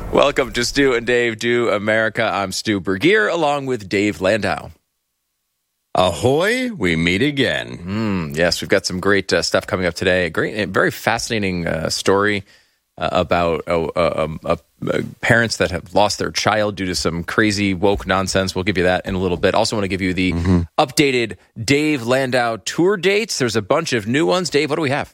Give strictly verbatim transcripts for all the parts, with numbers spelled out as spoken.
Welcome to Stu and Dave Do America. I'm Stu Bergier, along with Dave Landau. Ahoy, we meet again. Mm, yes, we've got some great uh, stuff coming up today. A great, very fascinating uh, story uh, about uh, uh, uh, uh, parents that have lost their child due to some crazy woke nonsense. We'll give you that in a little bit. Also want to give you the mm-hmm. updated Dave Landau tour dates. There's a bunch of new ones. Dave, what do we have?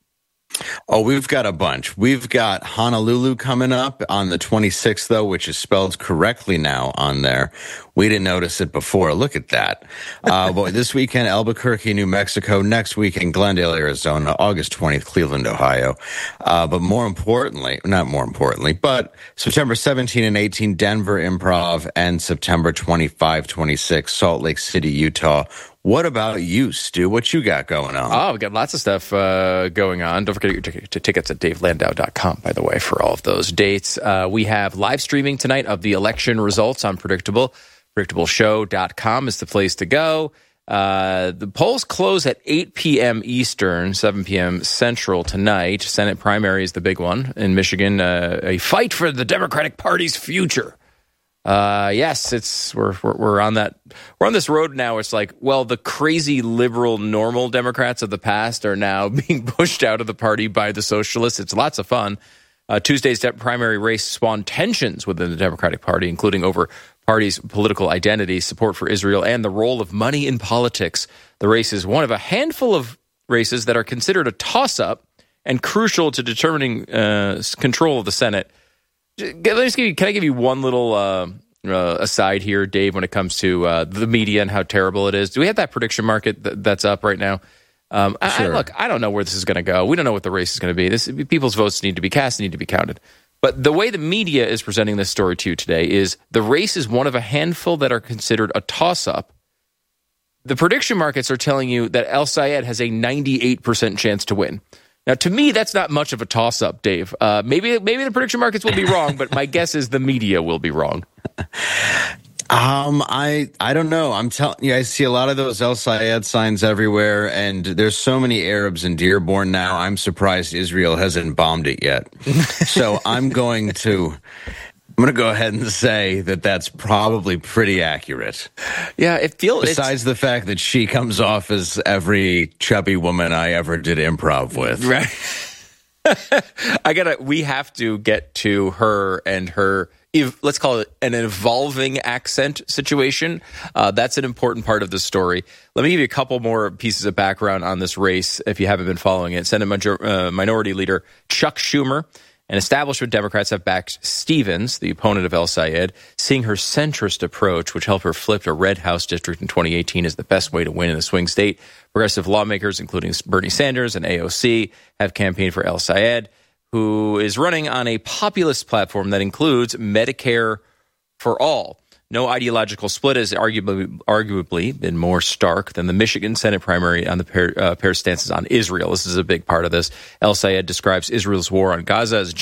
Oh, we've got a bunch. We've got Honolulu coming up on the twenty-sixth, though, which is spelled correctly now on there. We didn't notice it before. Look at that. Uh, boy, this weekend, Albuquerque, New Mexico. Next weekend, Glendale, Arizona. August twentieth, Cleveland, Ohio. Uh, but more importantly, not more importantly, but September seventeenth and eighteenth, Denver Improv, and September twenty-fifth, twenty-sixth, Salt Lake City, Utah. What about you, Stu? What you got going on? Oh, we've got lots of stuff uh, going on. Don't forget your t- t- tickets at dave landau dot com, by the way, for all of those dates. Uh, we have live streaming tonight of the election results on Predictable. predictable show dot com is the place to go. Uh, the polls close at eight p.m. Eastern, seven p.m. Central tonight. Senate primary is the big one in Michigan. Uh, a fight for the Democratic Party's future. Uh, yes, it's we're, we're we're on that we're on this road now. It's like, well, the crazy liberal normal Democrats of the past are now being pushed out of the party by the socialists. It's lots of fun. Uh, Tuesday's primary race spawned tensions within the Democratic Party, including over party's political identity, support for Israel, and the role of money in politics. The race is one of a handful of races that are considered a toss-up and crucial to determining uh, control of the Senate. Let me just give you, can I give you one little uh, uh, aside here, Dave, when it comes to uh, the media and how terrible it is? Do we have that prediction market th- that's up right now? Um, sure. I, I, look, I don't know where this is going to go. We don't know what the race is going to be. This, people's votes need to be cast, need to be counted. But the way the media is presenting this story to you today is the race is one of a handful that are considered a toss-up. The prediction markets are telling you that El-Sayed has a ninety-eight percent chance to win. Now, to me, that's not much of a toss-up, Dave. Uh, maybe maybe the prediction markets will be wrong, but my guess is the media will be wrong. Um, I I don't know. I'm telling you, I see a lot of those El-Sayed signs everywhere, and there's so many Arabs in Dearborn now. I'm surprised Israel hasn't bombed it yet. So I'm going to... I'm going to go ahead and say that that's probably pretty accurate. Yeah, it feels... Besides the fact that she comes off as every chubby woman I ever did improv with. Right. I gotta... We have to get to her and her... Let's call it an evolving accent situation. Uh, that's an important part of the story. Let me give you a couple more pieces of background on this race if you haven't been following it. Senate Major- uh, Minority Leader Chuck Schumer and establishment Democrats have backed Stevens, the opponent of El-Sayed, seeing her centrist approach, which helped her flip a red House district in twenty eighteen, as the best way to win in a swing state. Progressive lawmakers, including Bernie Sanders and A O C, have campaigned for El-Sayed, who is running on a populist platform that includes Medicare for all. No ideological split has arguably, arguably been more stark than the Michigan Senate primary on the pair, uh, pair stances on Israel. This is a big part of this. El-Sayed describes Israel's war on Gaza as